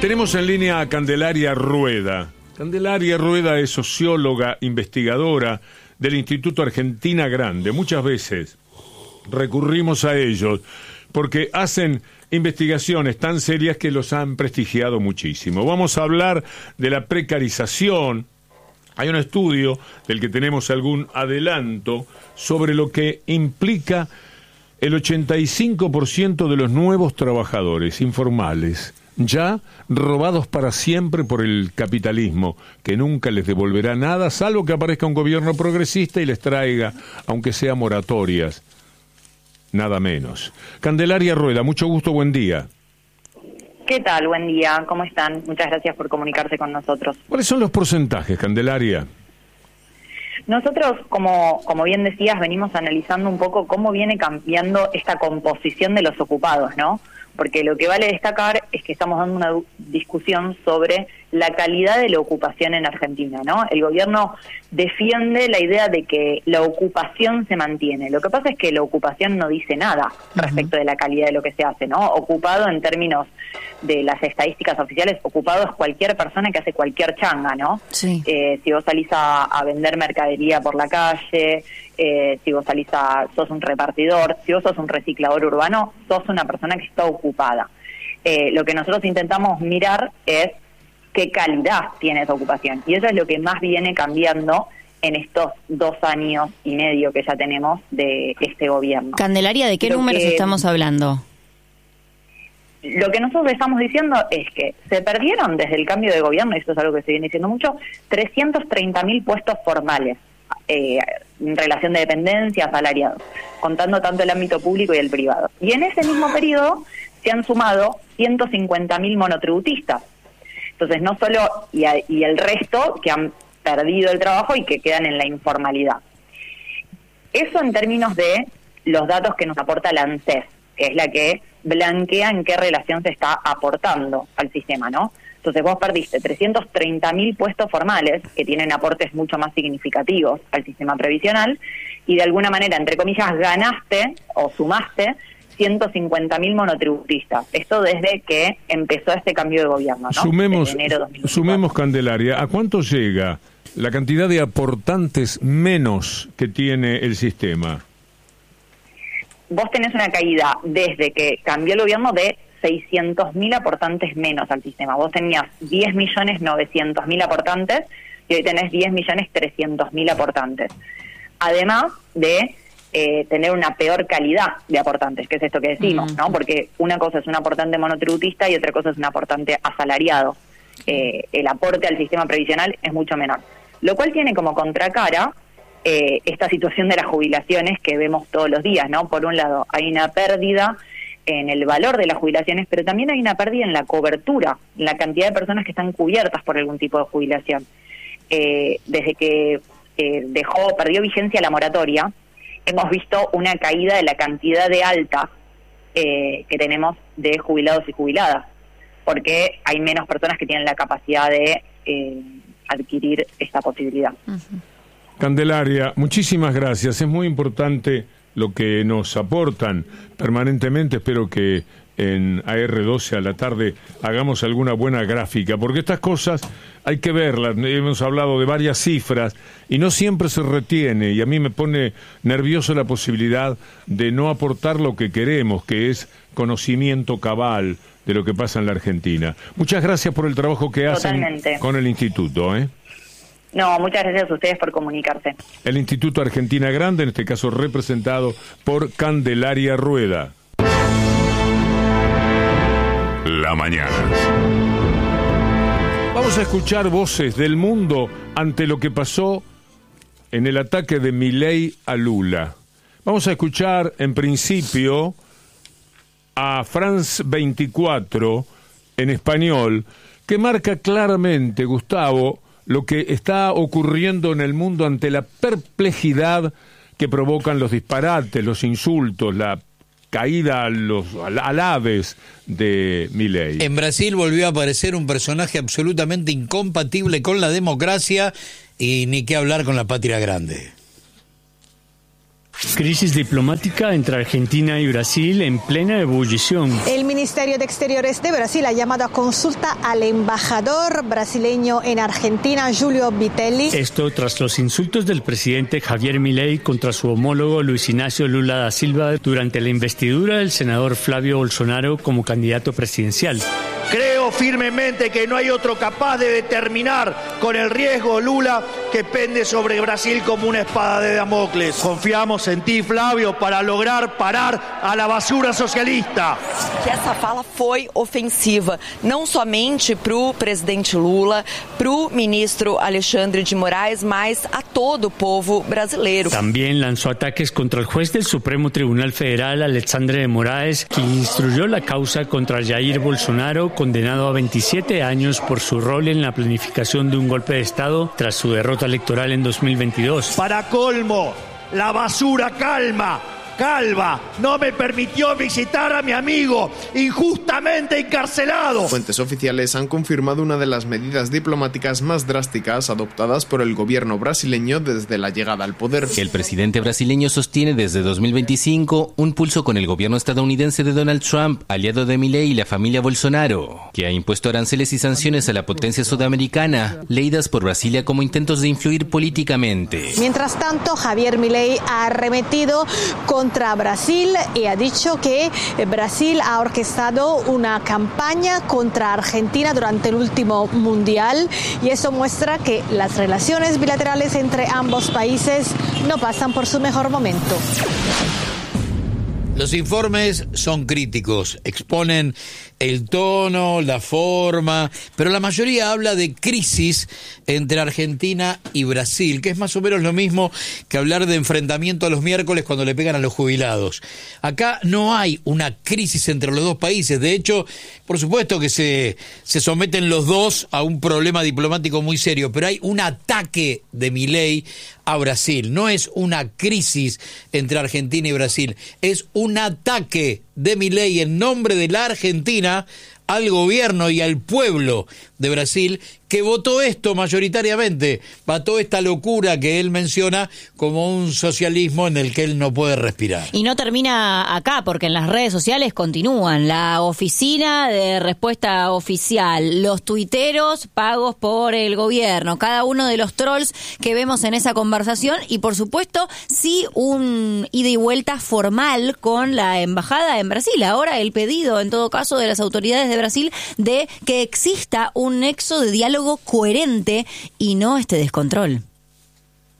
Tenemos en línea a Candelaria Rueda. Candelaria Rueda es socióloga, investigadora del Instituto Argentina Grande. Muchas veces recurrimos a ellos porque hacen investigaciones tan serias que los han prestigiado muchísimo. Vamos a hablar de la precarización. Hay un estudio del que tenemos algún adelanto sobre lo que implica el 85% de los nuevos trabajadores informales, ya robados para siempre por el capitalismo, que nunca les devolverá nada, salvo que aparezca un gobierno progresista y les traiga, aunque sea moratorias, nada menos. Candelaria Rueda, mucho gusto, buen día. ¿Qué tal? Buen día, ¿cómo están? Muchas gracias por comunicarse con nosotros. ¿Cuáles son los porcentajes, Candelaria? Nosotros, como bien decías, venimos analizando un poco cómo viene cambiando esta composición de los ocupados, ¿no? Porque lo que vale destacar es que estamos dando una discusión sobre la calidad de la ocupación en Argentina, ¿no? El gobierno defiende la idea de que la ocupación se mantiene. Lo que pasa es que la ocupación no dice nada respecto de la calidad de lo que se hace, ¿no? Ocupado, en términos de las estadísticas oficiales, ocupado es cualquier persona que hace cualquier changa, ¿no? Sí. Si vos salís a vender mercadería por la calle, si vos salís sos un repartidor, si vos sos un reciclador urbano, sos una persona que está ocupada. Lo que nosotros intentamos mirar es qué calidad tiene esa ocupación. Y eso es lo que más viene cambiando en estos 2 años y medio que ya tenemos de este gobierno. Candelaria, ¿de qué números estamos hablando? Lo que nosotros estamos diciendo es que se perdieron desde el cambio de gobierno, y esto es algo que se viene diciendo mucho, 330.000 puestos formales en relación de dependencia, asalariados, contando tanto el ámbito público y el privado. Y en ese mismo periodo se han sumado 150.000 monotributistas. Entonces, no solo, y el resto que han perdido el trabajo y que quedan en la informalidad. Eso en términos de los datos que nos aporta la ANSES, que es la que blanquea en qué relación se está aportando al sistema, ¿no? Entonces vos perdiste 330.000 puestos formales, que tienen aportes mucho más significativos al sistema previsional, y de alguna manera, entre comillas, ganaste o sumaste 150.000 monotributistas. Esto desde que empezó este cambio de gobierno, ¿no? Sumemos, desde enero de 2024. Sumemos, Candelaria, ¿a cuánto llega la cantidad de aportantes menos que tiene el sistema? Vos tenés una caída desde que cambió el gobierno de 600.000 aportantes menos al sistema. Vos tenías 10.900.000 aportantes y hoy tenés 10.300.000 aportantes. Además de tener una peor calidad de aportantes, que es esto que decimos, ¿no? Porque una cosa es un aportante monotributista y otra cosa es un aportante asalariado. El aporte al sistema previsional es mucho menor. Lo cual tiene como contracara esta situación de las jubilaciones que vemos todos los días, ¿no? Por un lado, hay una pérdida en el valor de las jubilaciones, pero también hay una pérdida en la cobertura, en la cantidad de personas que están cubiertas por algún tipo de jubilación. Desde que perdió vigencia la moratoria, hemos visto una caída de la cantidad de alta que tenemos de jubilados y jubiladas, porque hay menos personas que tienen la capacidad de adquirir esta posibilidad. Candelaria, muchísimas gracias. Es muy importante lo que nos aportan permanentemente. Espero que en AR12 a la tarde hagamos alguna buena gráfica, porque estas cosas hay que verlas. Hemos hablado de varias cifras y no siempre se retiene, y a mí me pone nervioso la posibilidad de no aportar lo que queremos, que es conocimiento cabal de lo que pasa en la Argentina. Muchas gracias por el trabajo que hacen con el Instituto, No, muchas gracias a ustedes por comunicarse. El Instituto Argentina Grande, en este caso representado por Candelaria Rueda. La mañana. Vamos a escuchar voces del mundo ante lo que pasó en el ataque de Milei a Lula. Vamos a escuchar en principio a France 24 en español, que marca claramente, Gustavo, lo que está ocurriendo en el mundo ante la perplejidad que provocan los disparates, los insultos, la caída a los alabes de Milei. En Brasil volvió a aparecer un personaje absolutamente incompatible con la democracia y ni qué hablar con la patria grande. Crisis diplomática entre Argentina y Brasil en plena ebullición. El Ministerio de Exteriores de Brasil ha llamado a consulta al embajador brasileño en Argentina, Julio Vitelli. Esto tras los insultos del presidente Javier Milei contra su homólogo Luis Ignacio Lula da Silva durante la investidura del senador Flavio Bolsonaro como candidato presidencial. Creo firmemente que no hay otro capaz de determinar con el riesgo Lula que pende sobre Brasil como una espada de Damocles. Confiamos en ti, Flavio, para lograr parar a la basura socialista. Que essa fala foi ofensiva, não somente para o presidente Lula, para o ministro Alexandre de Moraes, mas a todo o povo brasileiro. También lanzó ataques contra el juez del Supremo Tribunal Federal, Alexandre de Moraes, quien instruyó la causa contra Jair Bolsonaro, condenado a 27 años por su rol en la planificación de un golpe de Estado tras su derrota electoral en 2022. Para colmo, la basura calva, no me permitió visitar a mi amigo injustamente encarcelado. Fuentes oficiales han confirmado una de las medidas diplomáticas más drásticas adoptadas por el gobierno brasileño desde la llegada al poder. El presidente brasileño sostiene desde 2025 un pulso con el gobierno estadounidense de Donald Trump, aliado de Milei y la familia Bolsonaro, que ha impuesto aranceles y sanciones a la potencia sudamericana, leídas por Brasilia como intentos de influir políticamente. Mientras tanto, Javier Milei ha arremetido contra Brasil y ha dicho que Brasil ha orquestado una campaña contra Argentina durante el último mundial y eso muestra que las relaciones bilaterales entre ambos países no pasan por su mejor momento. Los informes son críticos, exponen el tono, la forma, pero la mayoría habla de crisis entre Argentina y Brasil, que es más o menos lo mismo que hablar de enfrentamiento a los miércoles cuando le pegan a los jubilados. Acá no hay una crisis entre los dos países, de hecho, por supuesto que se someten los dos a un problema diplomático muy serio, pero hay un ataque de Milei a Brasil. No es una crisis entre Argentina y Brasil, es un ataque de Milei en nombre de la Argentina al gobierno y al pueblo de Brasil, que votó esto mayoritariamente, votó esta locura que él menciona como un socialismo en el que él no puede respirar. Y no termina acá, porque en las redes sociales continúan la oficina de respuesta oficial, los tuiteros pagos por el gobierno, cada uno de los trolls que vemos en esa conversación y por supuesto sí un ida y vuelta formal con la embajada en Brasil. Ahora el pedido en todo caso de las autoridades de Brasil de que exista un nexo de diálogo coherente y no este descontrol.